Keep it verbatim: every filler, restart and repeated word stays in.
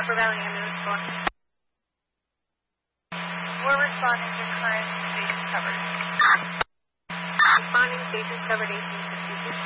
Upper Valley Ambulance Corps. We're responding to current station covered. Responding, stations covered eighteen sixty-two.